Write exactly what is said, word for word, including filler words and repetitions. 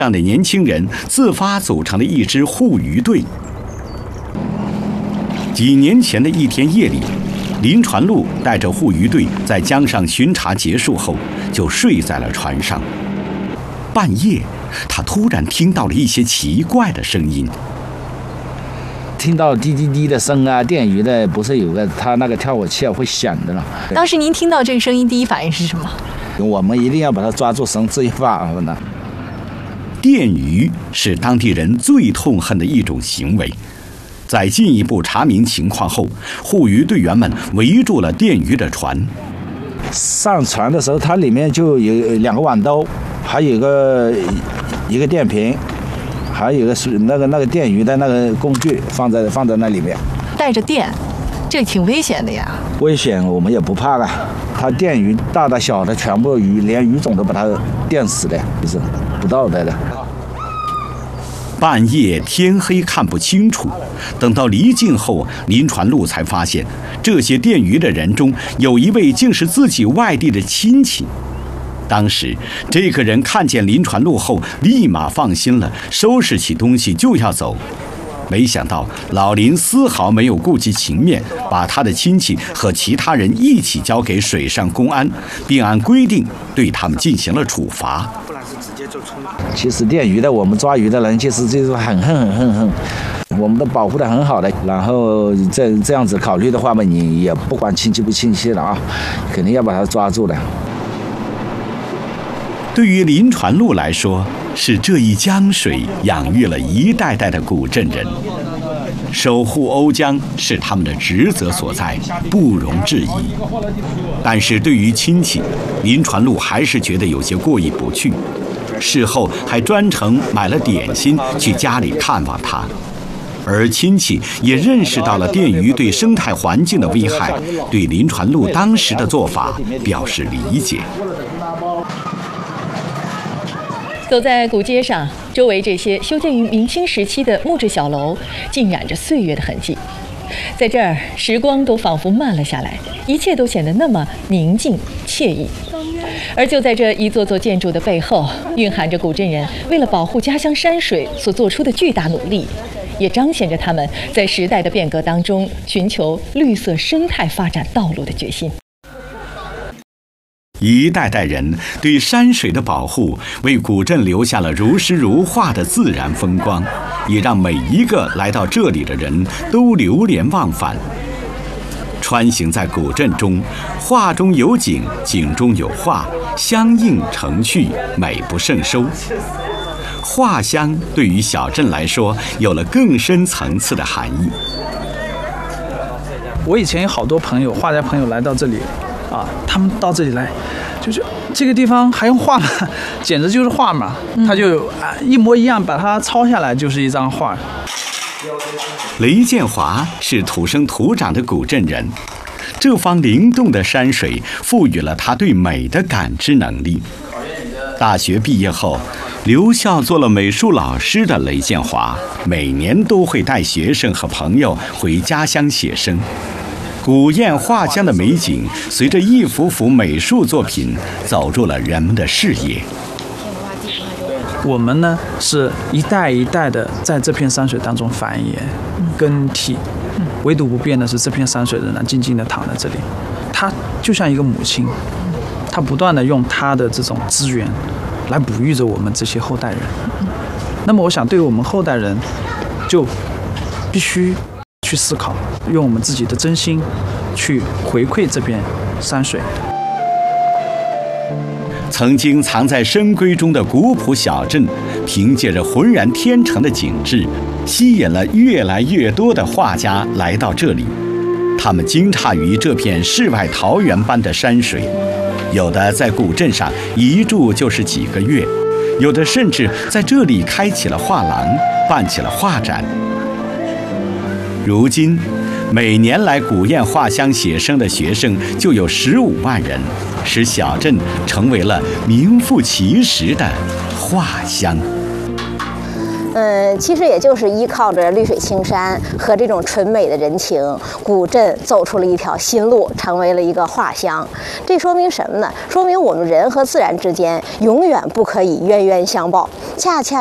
上的年轻人自发组成了一支护渔队。几年前的一天夜里，林传禄带着护渔队在江上巡查结束后，就睡在了船上。半夜，他突然听到了一些奇怪的声音。 听到滴滴滴的声啊，电鱼的不是有个它那个跳火器会响的了。 当时您听到这个声音，第一反应是什么？ 我们一定要把它抓住，绳之以法呢。 电鱼是当地人最痛恨的一种行为。在进一步查明情况后，护渔队员们围住了电鱼的船。 上船的时候，它里面就有两个网兜，还有一个一个电瓶。还有一个是那个那个电鱼的那个工具放在放在那里面， 带着电，这挺危险的呀。 危险我们也不怕了，它电鱼大的小的全部鱼，连鱼种都把它电死的，就是不道德的。 半夜天黑看不清楚，等到离境后，林传禄才发现，这些电鱼的人中有一位竟是自己外地的亲戚。当时，这个人看见林传禄后，立马放心了，收拾起东西就要走。没想到老林丝毫没有顾及情面，把他的亲戚和其他人一起交给水上公安，并按规定对他们进行了处罚。 其实电鱼的，我们抓鱼的人其实就是很恨很恨恨，我们都保护得很好的。然后这这样子考虑的话嘛，你也不管亲戚不亲戚了啊，肯定要把他抓住的。 对于林传禄来说，是这一江水养育了一代代的古镇人，守护瓯江是他们的职责所在，不容置疑。但是对于亲戚，林传禄还是觉得有些过意不去，事后还专程买了点心去家里看望他。而亲戚也认识到了电鱼对生态环境的危害，对林传禄当时的做法表示理解。 走在古街上，周围这些修建于明清时期的木质小楼，浸染着岁月的痕迹。在这儿，时光都仿佛慢了下来，一切都显得那么宁静惬意。而就在这一座座建筑的背后，蕴含着古镇人为了保护家乡山水所做出的巨大努力，也彰显着他们在时代的变革当中寻求绿色生态发展道路的决心。 一代代人对山水的保护，为古镇留下了如诗如画的自然风光，也让每一个来到这里的人都流连忘返。穿行在古镇中，画中有景，景中有画，相映成趣，美不胜收。画乡对于小镇来说，有了更深层次的含义。 我以前有好多朋友，画家朋友来到这里。啊，他们到这里来，就是这个地方还用画吗？简直就是画嘛！嗯、他就啊一模一样，把它抄下来就是一张画。 雷建华是土生土长的古镇人，这方灵动的山水赋予了他对美的感知能力。大学毕业后，留校做了美术老师的雷建华，每年都会带学生和朋友回家乡写生。古堰画江的美景，随着一幅幅美术作品走入了人们的视野。 我们呢是一代一代的在这片山水当中繁衍、更替，唯独不变的是这片山水仍然静静地躺在这里。它就像一个母亲，它不断地用它的这种资源来哺育着我们这些后代人。那么我想，对于我们后代人，就必须去思考，用我们自己的真心去回馈这片山水。 曾经藏在深闺中的古朴小镇，凭借着浑然天成的景致，吸引了越来越多的画家来到这里。他们惊诧于这片世外桃源般的山水，有的在古镇上一住就是几个月，有的甚至在这里开启了画廊，办起了画展。如今，每年来古堰画乡写生的学生就有十五万人，使小镇成为了名副其实的画乡。 嗯，其实也就是依靠着绿水青山和这种纯美的人情，古镇走出了一条新路，成为了一个画乡。这说明什么呢？说明我们人和自然之间永远不可以冤冤相报，恰恰